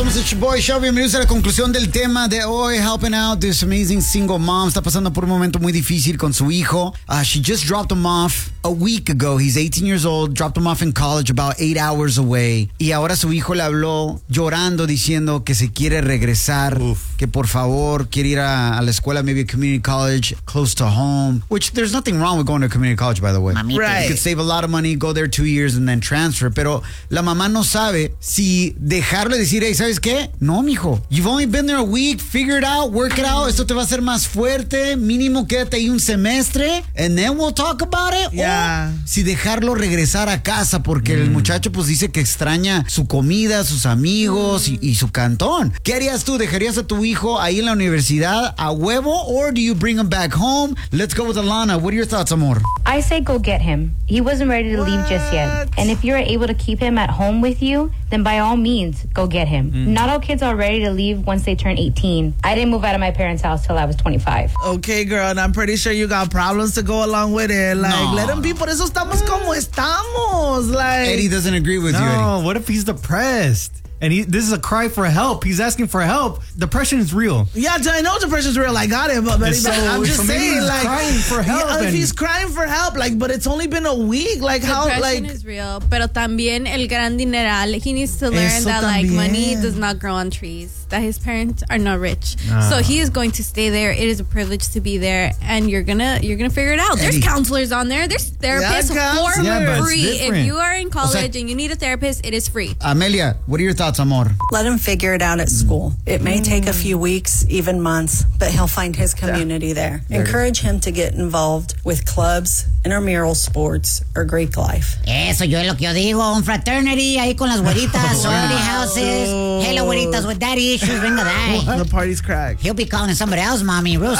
Somos el Boy Show. Bienvenidos a la conclusión del tema de hoy. Helping out this amazing single mom. Está pasando por un momento muy difícil con su hijo. She just dropped him off a week ago. He's 18 years old. Dropped him off in college about 8 hours away. Y ahora su hijo le habló llorando diciendo que se quiere regresar. Que por favor quiere ir a la escuela, maybe a community college close to home. Which there's nothing wrong with going to a community college, by the way. Right. You could save a lot of money, go there 2 years and then transfer. Pero la mamá no sabe si dejarle decir, hey, ¿sabes qué? No, mijo. You've only been there a week. Figure it out. Work it out. Esto te va a hacer más fuerte. Mínimo quédate ahí un semestre. And then we'll talk about it. Yeah. O si dejarlo regresar a casa porque el muchacho pues dice que extraña su comida, sus amigos y su cantón. ¿Qué harías tú? ¿Dejarías a tu hijo ahí en la universidad a huevo? Or do you bring him back home? Let's go with Alana. What are your thoughts, amor? I say go get him. He wasn't ready to leave just yet. And if you're able to keep him at home with you, then by all means, go get him. Not all kids are ready to leave once they turn 18. I didn't move out of my parents' house till I was 25. Okay, girl, and I'm pretty sure you got problems to go along with it. Like, No. let him be. Por eso estamos como estamos. Like, Eddie doesn't agree with you, Eddie. No, what if he's depressed? And this is a cry for help. He's asking for help. Depression is real. yeah, I know depression's real. I got it, but So- I'm just so maybe saying, he's like, crying for help yeah, if and- he's crying for help, like, but it's only been a week. Like, how, Depression like, is real, pero también el gran dineral. He needs to learn Eso that like también. money does not grow on trees. That his parents are not rich, so he is going to stay there. It is a privilege to be there, and you're gonna figure it out. Eddie. There's counselors on there. There's therapists counselors. Yeah, but for it's free. If different. you are in college and you need a therapist, it is free. Amelia, what are your thoughts, amor? Let him figure it out at school. It may take a few weeks, even months, but he'll find his community there. Encourage him to get involved with clubs, intramural sports, or Greek life. Eso yo es lo que yo digo, un fraternity ahí con las güeritas, sorority houses. Hello, güeritas with daddy issues, venga de ahí. the party's cracked. He'll be calling somebody else mommy real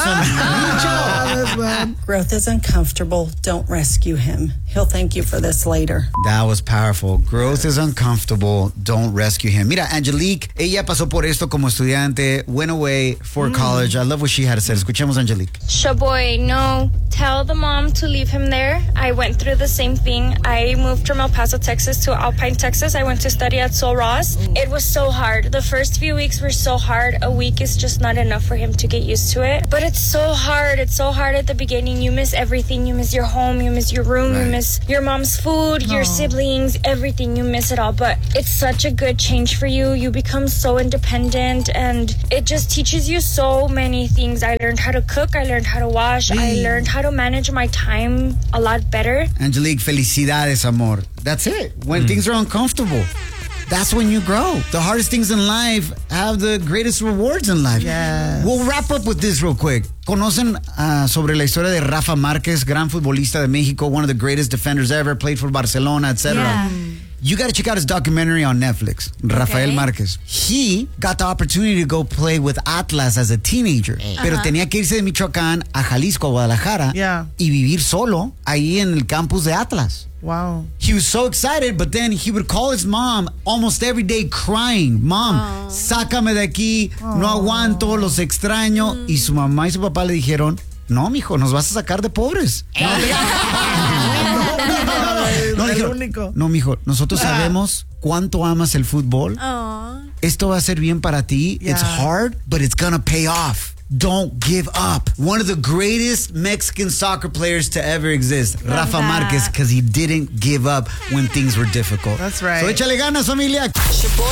soon. Growth is uncomfortable. Don't rescue him. He'll thank you for this later. That was powerful. Growth is uncomfortable. Don't rescue him. Mira, Angelique, ella pasó por esto como estudiante, went away for college. I love what she had to say. Escuchemos a Angelique. Shaboy, no. Tell the mom to leave him there. I went through the same thing. I moved from El Paso, Texas to Alpine, Texas. I went to study at Sol Ross. It was so hard. The first few weeks were so hard. A week is just not enough for him to get used to it. But it's so hard. It's so hard at the beginning. You miss everything. You miss your home. You miss your room. You miss your mom's food, your siblings, everything. You miss it all. But it's such a good change for you. You become so independent, and it just teaches you so many things. I learned how to cook. I learned how to wash. I learned how to manage my time a lot better. Angelique, felicidades, amor. That's it. When things are uncomfortable, that's when you grow. The hardest things in life have the greatest rewards in life. Yes. We'll wrap up with this real quick. ¿Conocen sobre la historia de Rafa Márquez, gran futbolista de México, one of the greatest defenders ever, played for Barcelona, etc.? Yeah. You got to check out his documentary on Netflix, Rafael Márquez. He got the opportunity to go play with Atlas as a teenager, pero tenía que irse de Michoacán a Jalisco, a Guadalajara, Yeah. y vivir solo ahí en el campus de Atlas. Wow. He was so excited, but then he would call his mom almost every day crying, Mom, sácame de aquí, no aguanto, los extraño. Y su mamá y su papá le dijeron, no, mijo, nos vas a sacar de pobres. No, El dijeron, único. no, mijo, nosotros sabemos cuánto amas el fútbol. Aw. Esto va a ser bien para ti. Yeah. It's hard, but it's gonna pay off. Don't give up. One of the greatest Mexican soccer players to ever exist, Rafa that. Márquez, because he didn't give up when things were difficult. That's right. So échale ganas, familia. Shaboy